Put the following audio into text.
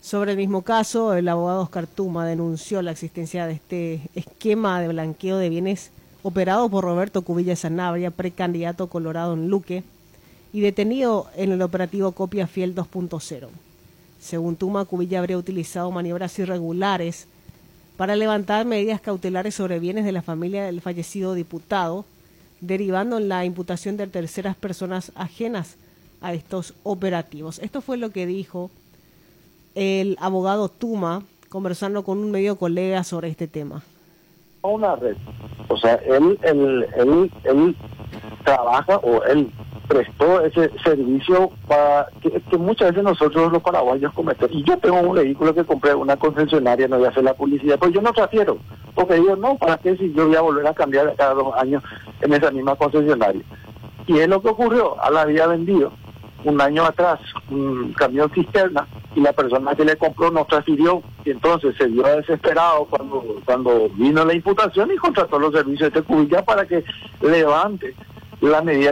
Sobre el mismo caso, el abogado Oscar Tuma denunció la existencia de este esquema de blanqueo de bienes operado por Roberto Cubilla Sanabria, precandidato colorado en Luque, y detenido en el operativo Copia Fiel 2.0. Según Tuma, Cubilla habría utilizado maniobras irregulares para levantar medidas cautelares sobre bienes de la familia del fallecido diputado, derivando en la imputación de terceras personas ajenas a estos operativos. Esto fue lo que dijo el abogado Tuma conversando con un medio colega sobre este tema. Una red, o sea, él trabaja o él prestó ese servicio para que muchas veces nosotros los paraguayos cometemos. Y yo tengo un vehículo que compré en una concesionaria, no voy a hacer la publicidad, pero yo no transfiero, porque digo, no, ¿para qué si yo voy a volver a cambiar cada 2 años en esa misma concesionaria? Y es lo que ocurrió, a la había vendido un año atrás un camión cisterna y la persona que le compró no transfirió, y entonces se vio desesperado cuando vino la imputación y contrató los servicios de Cubilla para que levante la medida